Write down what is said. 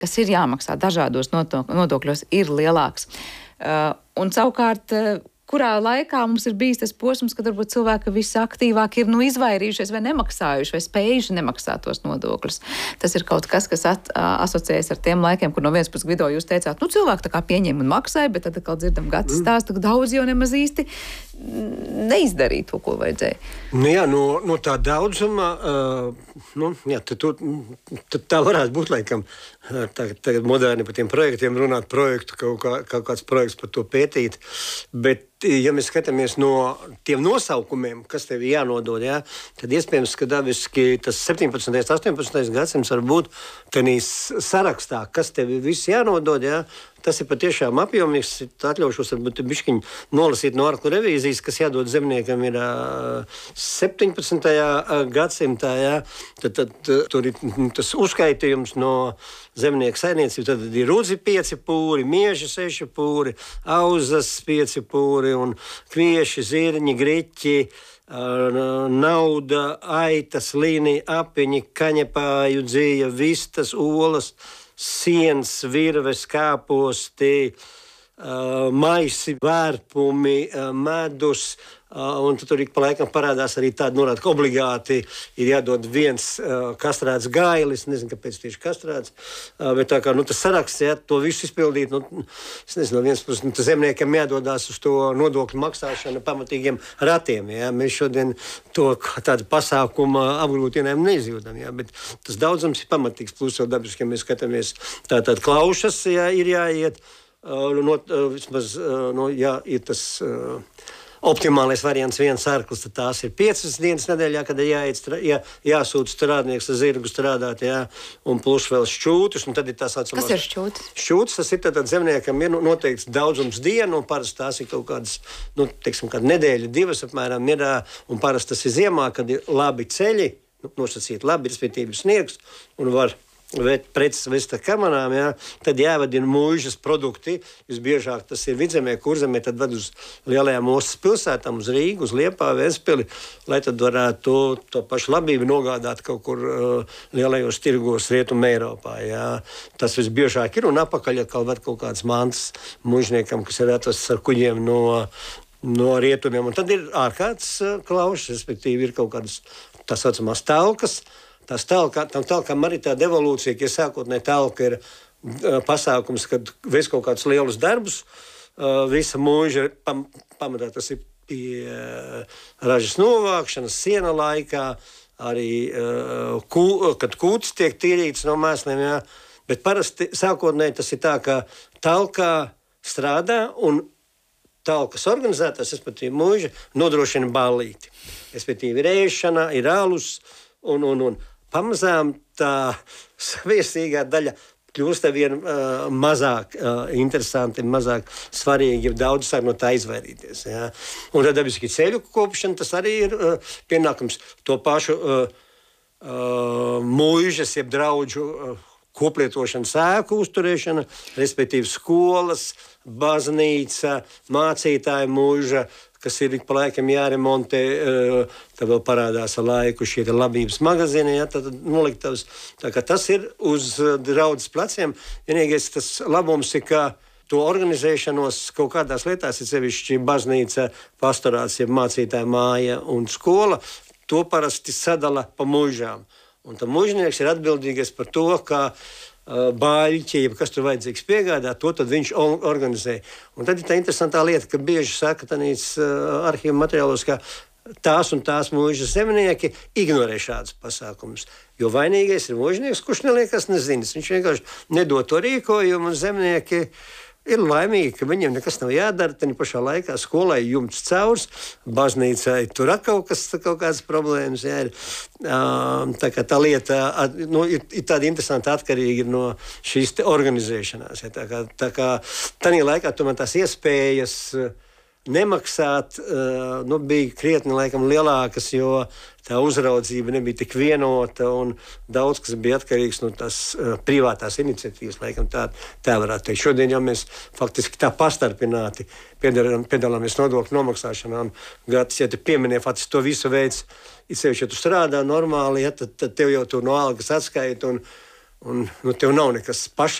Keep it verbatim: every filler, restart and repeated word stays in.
kas ir jāmaksā dažādos nodokļos, ir lielāks. Uh, un savukārt, uh, kurā laikā mums ir bijis tas posms, kad varbūt cilvēki visaktīvāk ir nu, izvairījušies vai nemaksājuši, vai spējuši nemaksāt tos nodokļus. Tas ir kaut kas, kas at, asociējas ar tiem laikiem, kur no vienas puses Gvido jūs teicāt, nu cilvēki tā kā pieņem un maksāja, bet tad atkal dzirdam gads stāstu, ka daudz jau nemaz īsti neizdarīja to, ko vajadzēja. Nu jā, no, no tā daudzuma, uh, nu, jā, tad, tad tā varētu būt, laikam, tagad, tagad moderni par tiem projektiem runāt, projektu, kaut, kā, kaut kāds projekts par to pētīt, bet ja mēs skatāmies no tiem nosaukumiem, kas tev ir jānodod, jā, tad iespējams, ka dabiski tas septiņpadsmitais, astoņpadsmitais gadsimts var būt tenīs sarakstā, kas tev ir viss jānodod, jā. Tas ir patiešām apjomīgs. Atļaušos varbūt bišķiņ nolasīt no Arklu revīzijas, kas jādod zemniekam ir uh, septiņpadsmitajā gadsimtā. Jā. Tad, tad tur ir tas uzskaitījums no zemnieku saimniecības. Tad ir rudzi pieci pūri, mieži seši pūri, auzas pieci pūri un kvieši, zirņi, griķi, uh, nauda, aitas, līni, apiņi, kaņepāju, dzīja, vistas, olas, siens, virves, kāposti, uh, maisi, vērpumi, uh, medus. Uh, un tur ik pa laikam parādās arī tāda norāda, ka obligāti ir jādod viens uh, kastrēts gailis. Nezinu, kāpēc tieši kastrēts. Uh, bet tā kā nu, tas saraksts, ja to visu izpildīt, nu, es nezinu, no viens puses, nu, zemniekam jādodās uz to nodokļu maksāšanu pamatīgiem ratiem. Ja? Mēs šodien to tādu pasākumu apgrūtinājumu neizjūtam. Ja? Bet tas daudzums ir pamatīgs. Plus jau dabiski, ja mēs skatāmies tātad klaušas, ja, ir jāiet. Uh, no, uh, vismaz, uh, no, jā, ir tas... Uh, Optimālais variants viens arklis, tad tās ir piecas dienas nedēļā, kad ir jāiet, jā, jāsūta strādnieks ar zirgu strādāt, jā, un plus vēl šķūtus, un tad ir tā saucamās... Kas ir šķūtis? Šķūtis, tas ir tad zemniekam ir noteikts daudzums dienu, un parasti tās ir kaut kādas, nu, teiksim, kāda nedēļa, divas apmēram ir, un parasti tas ir ziemā, kad ir labi ceļi, nu, nosacīt labi, respektīvi sniegs, un var... preces vest ar kamanām, jā, tad jāvadina mūžas produkti. Visbiežāk tas ir vidzemē, kurzemē, tad ved uz lielajām ostas pilsētām, uz Rīgu, uz Liepāju, Ventspili, lai tad varētu to, to pašu labību nogādāt kaut kur uh, lielajos tirgos Rietumē Eiropā. Jā. Tas visbiežāk ir un apakaļ atkal ved kaut kāds mantas mužniekam, kas ir atvests ar kuģiem no, no rietumiem. Un tad ir ārkārtas uh, klaušas, respektīvi ir kaut kādas tā saucamās talkas. Tas talka, tam talkam arī tāda evolūcija, ka sākotnēji talka ir uh, pasākums, kad veic kaut kādus lielus darbus. Uh, visa mūža pam, pamatā tas ir pie uh, ražas novākšanas, siena laikā, arī uh, kū, kad kūtis tiek tīrīts no mēsliem. Jā. Bet parasti sākotnēji tas ir tā, ka talkā strādā un talkas organizētājs, respektīvi mūža, nodrošina ballīti. Respektīvi ir ēšana, ir alus un, un, un pamazām tā saviesīgā daļa kļūst ar vien uh, mazāk uh, interesanti, mazāk svarīgi, ja daudz sāk no tā izvairīties. Ja. Un tad dabiski ceļu kopšana, tas arī ir uh, pienākums to pašu uh, uh, mūžas, jeb draudžu uh, koplietošanas ēku uzturēšana, respektīvi skolas, baznīca, mācītāja mūža, kas ir ik pa laikam jāremontē, tad vēl parādās ar laiku šie labības magazīni, ja, tad noliktavas. Tā kā tas ir uz draudzes pleciem. Vienīgais tas labums ir, ka to organizēšanos kaut kādās lietās, ir sevišķi baznīca, pastorāts, ja mācītāja māja un skola, to parasti sadala pa mūžām. Un tam mūžnieks ir atbildīgais par to, ka bāļķi, ja kas tur vajadzīgs piegādāt, to tad viņš organizē. Un tad ir tā interesantā lieta, ka bieži saka tanīs uh, arhīva materiālos, ka tās un tās mūžas zemnieki ignorē šādus pasākumus. Jo vainīgais ir mūžnieks, kurš neliekas nezinis. Viņš vienkārši nedod to rīkojumu, un zemnieki ir laimīgi, ka viņiem nekas nav jādara. Tad pašā laikā skolai jumts caurs, baznīcai tur atkal kas, kaut kādas problēmas. Jā, ir. Tā kā tā lieta nu, ir, ir tāda interesanta atkarīga no šīs organizēšanās. Jā, tā kā, tā kā tādā laikā tomēr tās iespējas nemaksāt uh, nu, bija krietni laikam lielākas, jo tā uzraudzība nebija tik vienota un daudz kas bija atkarīgs no tās uh, privātās iniciatīvas. Laikam, tā, tā varētu teikt. Šodien jau mēs faktiski tā pastarpināti piedalāmies nodokļu nomaksāšanā. Un, gads, ja tu pieminēji, faktiski to visu veids, it sevišķi, ja tu strādā normāli, ja, tad, tad tev jau tur no algas atskaita un un nu, tev nav nekas pašam.